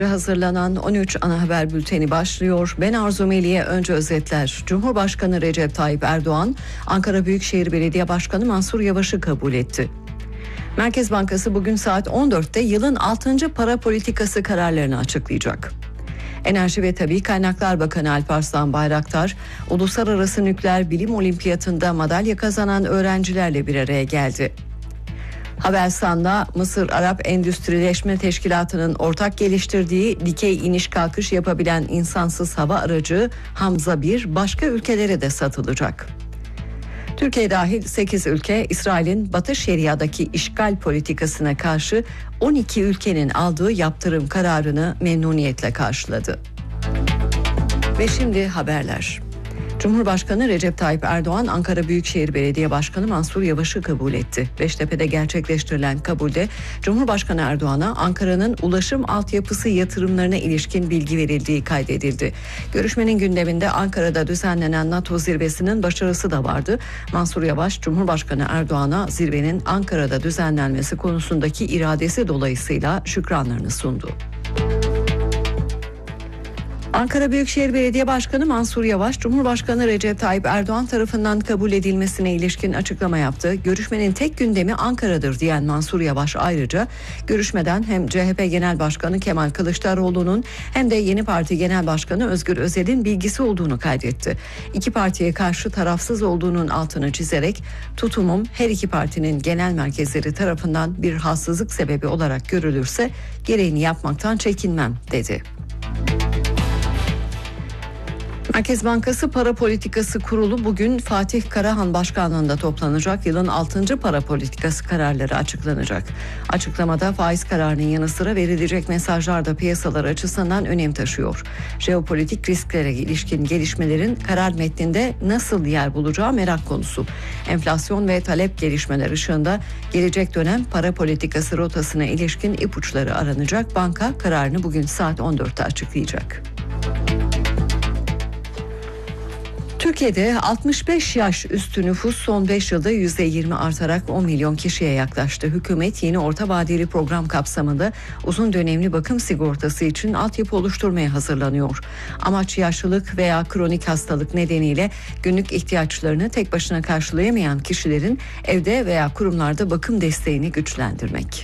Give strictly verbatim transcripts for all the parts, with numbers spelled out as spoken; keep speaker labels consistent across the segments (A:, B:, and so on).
A: Hazırlanan on üç ana haber bülteni başlıyor. Ben Arzu Melih'e önce özetler. Cumhurbaşkanı Recep Tayyip Erdoğan, Ankara Büyükşehir Belediye Başkanı Mansur Yavaş'ı kabul etti. Merkez Bankası bugün saat on dörtte yılın altıncı para politikası kararlarını açıklayacak. Enerji ve Tabii Kaynaklar Bakanı Alparslan Bayraktar, Uluslararası Nükleer Bilim Olimpiyatında madalya kazanan öğrencilerle bir araya geldi. Havelsan'da Mısır Arap Endüstrileşme Teşkilatı'nın ortak geliştirdiği dikey iniş kalkış yapabilen insansız hava aracı Hamza bir başka ülkelere de satılacak. Türkiye dahil sekiz ülke İsrail'in Batı Şeria'daki işgal politikasına karşı on iki ülkenin aldığı yaptırım kararını memnuniyetle karşıladı. Ve şimdi haberler. Cumhurbaşkanı Recep Tayyip Erdoğan, Ankara Büyükşehir Belediye Başkanı Mansur Yavaş'ı kabul etti. Beştepe'de gerçekleştirilen kabulde Cumhurbaşkanı Erdoğan'a Ankara'nın ulaşım altyapısı yatırımlarına ilişkin bilgi verildiği kaydedildi. Görüşmenin gündeminde Ankara'da düzenlenen NATO zirvesinin başarısı da vardı. Mansur Yavaş, Cumhurbaşkanı Erdoğan'a zirvenin Ankara'da düzenlenmesi konusundaki iradesi dolayısıyla şükranlarını sundu. Ankara Büyükşehir Belediye Başkanı Mansur Yavaş, Cumhurbaşkanı Recep Tayyip Erdoğan tarafından kabul edilmesine ilişkin açıklama yaptı. Görüşmenin tek gündemi Ankara'dır diyen Mansur Yavaş ayrıca görüşmeden hem C H P Genel Başkanı Kemal Kılıçdaroğlu'nun hem de Yeni Parti Genel Başkanı Özgür Özel'in bilgisi olduğunu kaydetti. İki partiye karşı tarafsız olduğunun altını çizerek tutumum her iki partinin genel merkezleri tarafından bir haksızlık sebebi olarak görülürse gereğini yapmaktan çekinmem dedi. Merkez Bankası Para Politikası Kurulu bugün Fatih Karahan başkanlığında toplanacak. Yılın altıncı para politikası kararları açıklanacak. Açıklamada faiz kararının yanı sıra verilecek mesajlar da piyasalar açısından önem taşıyor. Jeopolitik risklere ilişkin gelişmelerin karar metninde nasıl yer bulacağı merak konusu. Enflasyon ve talep gelişmeler ışığında gelecek dönem para politikası rotasına ilişkin ipuçları aranacak. Banka kararını bugün saat on dörtte açıklayacak. Türkiye'de altmış beş yaş üstü nüfus son beş yılda yüzde yirmi artarak on milyon kişiye yaklaştı. Hükümet yeni orta vadeli program kapsamında uzun dönemli bakım sigortası için altyapı oluşturmaya hazırlanıyor. Amaç yaşlılık veya kronik hastalık nedeniyle günlük ihtiyaçlarını tek başına karşılayamayan kişilerin evde veya kurumlarda bakım desteğini güçlendirmek.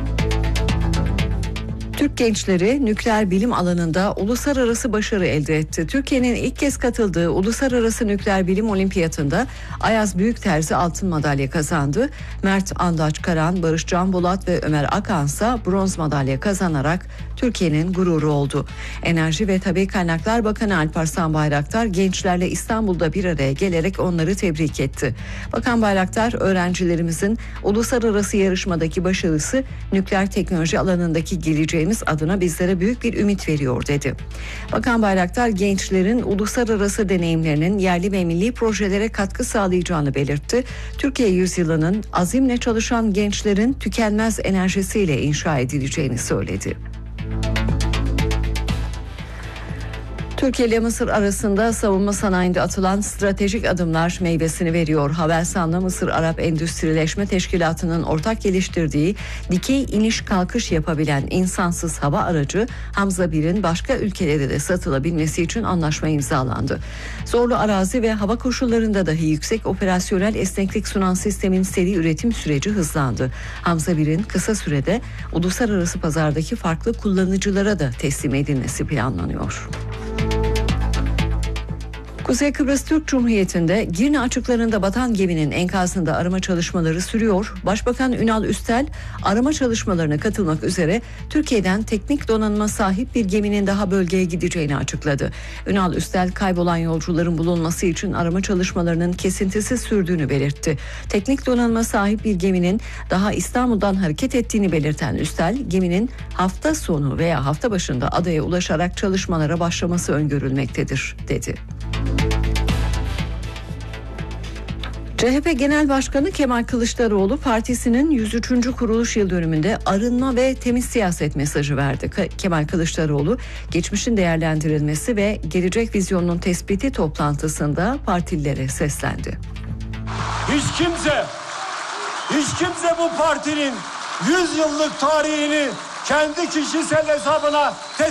A: Türk gençleri nükleer bilim alanında uluslararası başarı elde etti. Türkiye'nin ilk kez katıldığı Uluslararası Nükleer Bilim Olimpiyatında Ayaz Büyükterzi altın madalya kazandı. Mert Andaç Karan, Barış Can Bulat ve Ömer Akan ise bronz madalya kazanarak Türkiye'nin gururu oldu. Enerji ve Tabii Kaynaklar Bakanı Alparslan Bayraktar gençlerle İstanbul'da bir araya gelerek onları tebrik etti. Bakan Bayraktar, öğrencilerimizin uluslararası yarışmadaki başarısı nükleer teknoloji alanındaki geleceğimiz adına bizlere büyük bir ümit veriyor dedi. Bakan Bayraktar gençlerin uluslararası deneyimlerinin yerli ve milli projelere katkı sağlayacağını belirtti. Türkiye yüzyılının azimle çalışan gençlerin tükenmez enerjisiyle inşa edileceğini söyledi. Türkiye ile Mısır arasında savunma sanayinde atılan stratejik adımlar meyvesini veriyor. Havelsan'la Mısır Arap Endüstrileşme Teşkilatı'nın ortak geliştirdiği dikey iniş kalkış yapabilen insansız hava aracı Hamza bir'in başka ülkelere de satılabilmesi için anlaşma imzalandı. Zorlu arazi ve hava koşullarında dahi yüksek operasyonel esneklik sunan sistemin seri üretim süreci hızlandı. Hamza bir'in kısa sürede uluslararası pazardaki farklı kullanıcılara da teslim edilmesi planlanıyor. Kuzey Kıbrıs Türk Cumhuriyeti'nde Girne açıklarında batan geminin enkazında arama çalışmaları sürüyor. Başbakan Ünal Üstel arama çalışmalarına katılmak üzere Türkiye'den teknik donanıma sahip bir geminin daha bölgeye gideceğini açıkladı. Ünal Üstel kaybolan yolcuların bulunması için arama çalışmalarının kesintisiz sürdüğünü belirtti. Teknik donanıma sahip bir geminin daha İstanbul'dan hareket ettiğini belirten Üstel, geminin hafta sonu veya hafta başında adaya ulaşarak çalışmalara başlaması öngörülmektedir, dedi. C H P Genel Başkanı Kemal Kılıçdaroğlu partisinin yüz üçüncü kuruluş yıl dönümünde arınma ve temiz siyaset mesajı verdi. Kemal Kılıçdaroğlu geçmişin değerlendirilmesi ve gelecek vizyonunun tespiti toplantısında partililere seslendi.
B: Hiç kimse, hiç kimse bu partinin yüz yıllık tarihini kendi kişisel hesabına